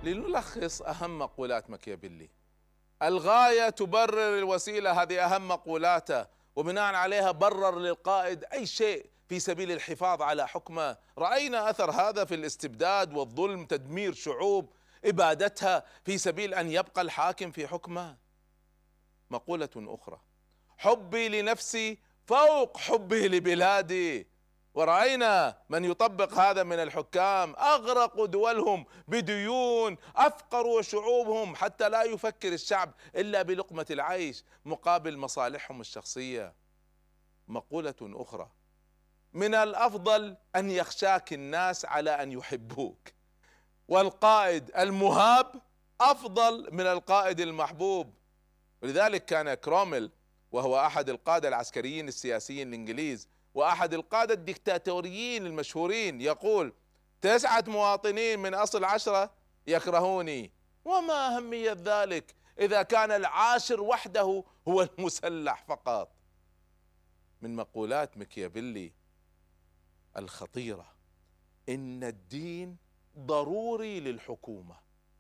لنلخص أهم مقولات ماكيافيلي. الغاية تبرر الوسيلة، هذه أهم مقولاته، وبناء عليها برر للقائد أي شيء في سبيل الحفاظ على حكمه. رأينا أثر هذا في الاستبداد والظلم، تدمير شعوب، إبادتها في سبيل أن يبقى الحاكم في حكمه. مقولة أخرى: حبي لنفسي فوق حبي لبلادي. ورأينا من يطبق هذا من الحكام، أغرقوا دولهم بديون، أفقروا شعوبهم حتى لا يفكر الشعب إلا بلقمة العيش مقابل مصالحهم الشخصية. مقولة أخرى: من الأفضل أن يخشاك الناس على أن يحبوك، والقائد المهاب أفضل من القائد المحبوب. ولذلك كان كروميل، وهو أحد القادة العسكريين السياسيين الإنجليز وأحد القادة الدكتاتوريين المشهورين، يقول: 9 مواطنين من أصل 10 يكرهوني، وما أهمية ذلك إذا كان العاشر وحده هو المسلح فقط. من مقولات ماكيافيلي الخطيرة: إن الدين ضروري للحكومة،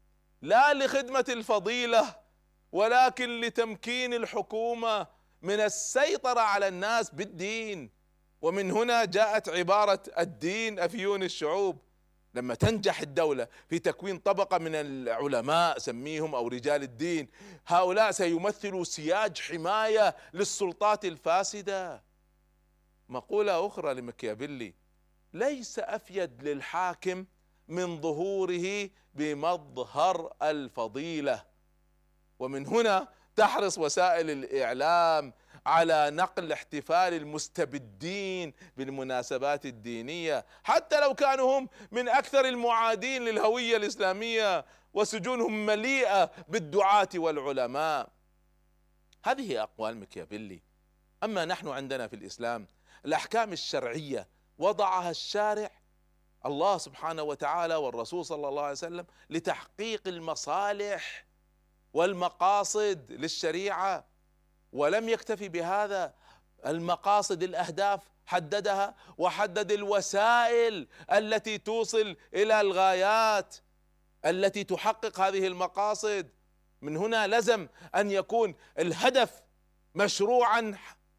لا لخدمة الفضيلة، ولكن لتمكين الحكومة من السيطرة على الناس بالدين. ومن هنا جاءت عبارة الدين أفيون الشعوب. لما تنجح الدولة في تكوين طبقة من العلماء سميهم أو رجال الدين، هؤلاء سيمثلوا سياج حماية للسلطات الفاسدة. مقولة أخرى لماكيافيلي: ليس أفيد للحاكم من ظهوره بمظهر الفضيلة. ومن هنا تحرص وسائل الإعلام على نقل احتفال المستبدين بالمناسبات الدينية، حتى لو كانوا هم من أكثر المعادين للهوية الإسلامية، وسجونهم مليئة بالدعاة والعلماء. هذه أقوال ماكيافيلي. أما نحن عندنا في الإسلام الأحكام الشرعية وضعها الشارع الله سبحانه وتعالى والرسول صلى الله عليه وسلم لتحقيق المصالح والمقاصد للشريعة، ولم يكتفي بهذا. المقاصد، الأهداف حددها، وحدد الوسائل التي توصل إلى الغايات التي تحقق هذه المقاصد. من هنا لزم أن يكون الهدف مشروعا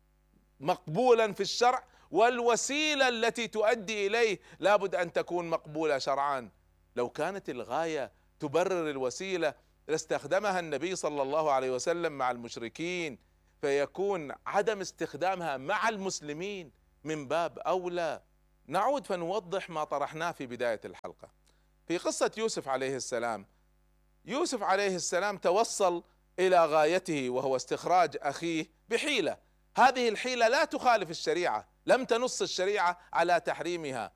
مقبولا في الشرع، والوسيلة التي تؤدي إليه لابد أن تكون مقبولة شرعا. لو كانت الغاية تبرر الوسيلة لاستخدمها النبي صلى الله عليه وسلم مع المشركين، فيكون عدم استخدامها مع المسلمين من باب أولى. نعود فنوضح ما طرحناه في بداية الحلقة في قصة يوسف عليه السلام. يوسف عليه السلام توصل إلى غايته وهو استخراج أخيه بحيلة. هذه الحيلة لا تخالف الشريعة، لم تنص الشريعة على تحريمها،